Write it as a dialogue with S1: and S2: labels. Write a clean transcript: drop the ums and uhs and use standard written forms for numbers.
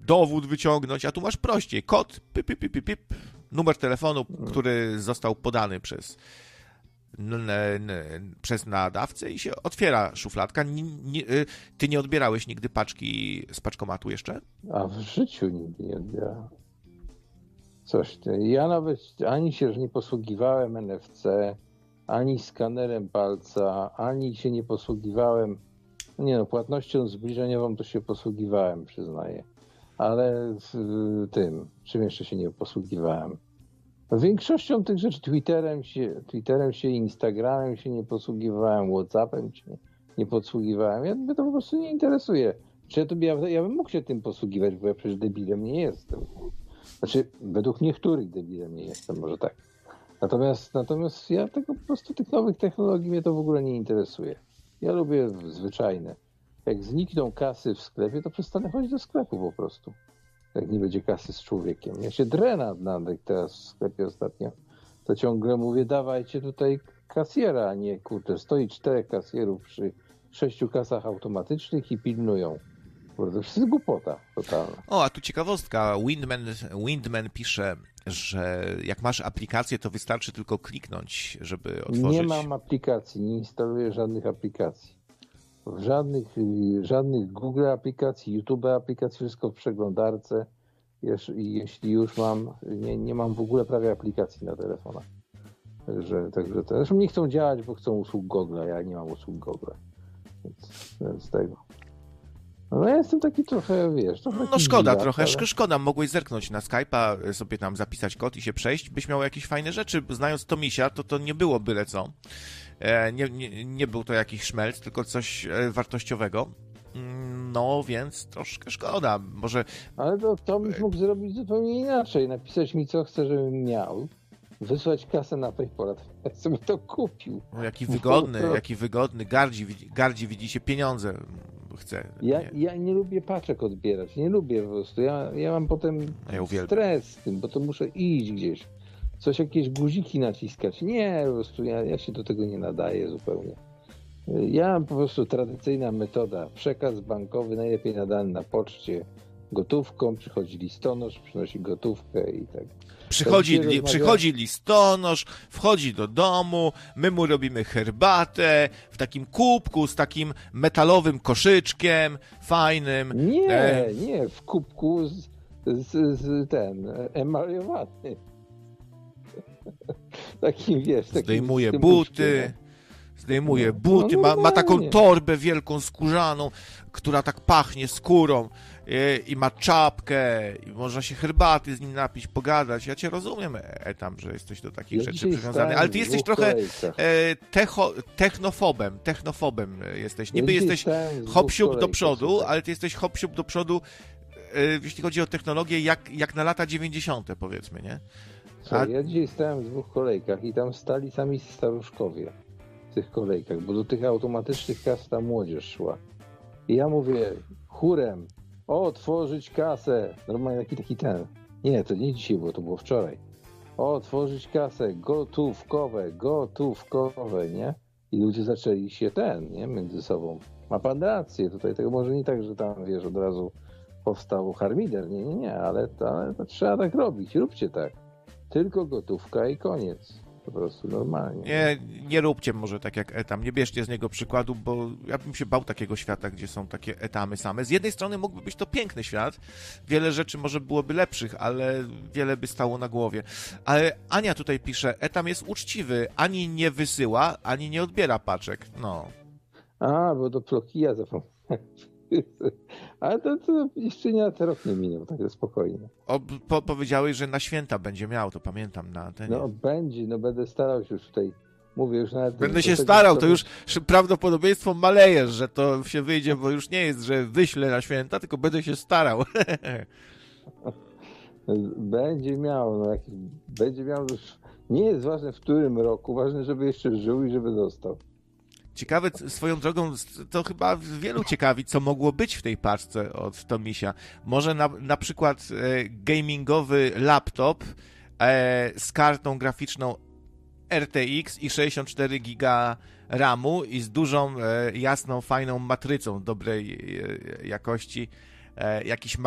S1: dowód wyciągnąć, a tu masz prościej. Kod, pip, numer telefonu, który został podany przez nadawcę i się otwiera szufladka. Ty nie odbierałeś nigdy paczki z paczkomatu jeszcze?
S2: A w życiu nigdy nie odbierałem. Coś ty. Ja nawet ani się nie posługiwałem NFC, ani skanerem palca, ani się nie posługiwałem, płatnością zbliżeniową to się posługiwałem, przyznaję. Ale czym jeszcze się nie posługiwałem? Większością tych rzeczy, Twitterem się, Instagramem się nie posługiwałem, WhatsAppem się nie posługiwałem. Mnie to po prostu nie interesuje. Ja bym mógł się tym posługiwać, bo ja przecież debilem nie jestem. Znaczy, według niektórych debilem nie jestem, może tak. Natomiast ja po prostu tych nowych technologii mnie to w ogóle nie interesuje. Ja lubię zwyczajne. Jak znikną kasy w sklepie, to przestanę chodzić do sklepu po prostu. Jak nie będzie kasy z człowiekiem. Ja się drę na teraz w sklepie ostatnio. To ciągle mówię, dawajcie tutaj kasjera, a nie stoi 4 kasjerów przy 6 kasach automatycznych i pilnują. To jest głupota totalna.
S1: O, a tu ciekawostka. Windman pisze, że jak masz aplikację, to wystarczy tylko kliknąć, żeby otworzyć.
S2: Nie mam aplikacji, nie instaluję żadnych aplikacji. Żadnych Google aplikacji, YouTube aplikacji, wszystko w przeglądarce. Jeśli już mam, nie mam w ogóle prawie aplikacji na telefonach. Także zresztą nie chcą działać, bo chcą usług Google'a, ja nie mam usług Google'a. Więc z tego. No ja jestem taki trochę,
S1: szkoda
S2: dziwak,
S1: trochę,
S2: ale...
S1: szkoda. Mogłeś zerknąć na Skype'a, sobie tam zapisać kod i się przejść. Byś miał jakieś fajne rzeczy. Znając Tomisia, to nie było byle co. Nie był to jakiś szmelc, tylko coś wartościowego. No, więc troszkę szkoda. Może...
S2: Ale to Tomiś mógł zrobić zupełnie inaczej. Napisać mi, co chce, żebym miał. Wysłać kasę na PayPal. Ja sobie to kupił.
S1: No, jaki wygodny. Gardzi widzi się pieniądze. Chce.
S2: Ja nie lubię paczek odbierać. Nie lubię po prostu. Ja mam potem stres z tym, bo to muszę iść gdzieś. Jakieś guziki naciskać. Nie, po prostu ja się do tego nie nadaję zupełnie. Ja po prostu tradycyjna metoda. Przekaz bankowy najlepiej nadany na poczcie gotówką. Przychodzi listonosz, przynosi gotówkę i tak.
S1: Przychodzi listonosz, wchodzi do domu, my mu robimy herbatę w takim kubku z takim metalowym koszyczkiem fajnym.
S2: Nie, w kubku emaliowany. Takim,
S1: zdejmuje buty, ma taką torbę wielką skórzaną, która tak pachnie skórą i ma czapkę i można się herbaty z nim napić, pogadać. Ja cię rozumiem, Etam, że jesteś do takich rzeczy przywiązany, ale ty jesteś trochę technofobem jesteś. Niby jesteś hop-siup do przodu, ale ty jesteś hop-siup do przodu, jeśli chodzi o technologię, jak na lata 90., powiedzmy, nie?
S2: Ja dzisiaj stałem w 2 kolejkach i tam stali sami staruszkowie w tych kolejkach, bo do tych automatycznych kas ta młodzież szła. I ja mówię chórem, otworzyć kasę. Normalnie taki ten. Nie, to nie dzisiaj było, to było wczoraj. Otworzyć kasę, gotówkowe, nie? I ludzie zaczęli się między sobą. Ma pan rację, tutaj tego może nie tak, że tam, od razu powstał harmider. Nie, ale to trzeba tak robić. Róbcie tak. Tylko gotówka i koniec. Po prostu normalnie.
S1: Nie róbcie może tak jak Etam. Nie bierzcie z niego przykładu, bo ja bym się bał takiego świata, gdzie są takie Etamy same. Z jednej strony mógłby być to piękny świat. Wiele rzeczy może byłoby lepszych, ale wiele by stało na głowie. Ale Ania tutaj pisze, Etam jest uczciwy. Ani nie wysyła, ani nie odbiera paczek. No.
S2: Bo do Plokija zapomniałem. Ale to jeszcze nie na ten rok nie minął, także spokojnie.
S1: Powiedziałeś, że na święta będzie miał, to pamiętam na antenie.
S2: Będę starał się już tutaj. Mówię już nawet...
S1: Będę się starał, to już prawdopodobieństwo maleje, że to się wyjdzie, bo już nie jest, że wyślę na święta, tylko będę się starał.
S2: Będzie miał już... Nie jest ważne w którym roku, ważne, żeby jeszcze żył i żeby dostał.
S1: Ciekawe, swoją drogą, to chyba wielu ciekawi, co mogło być w tej paczce od Tomisia. Może na przykład gamingowy laptop z kartą graficzną RTX i 64 GB RAMu i z dużą, jasną, fajną matrycą dobrej jakości. Jakiś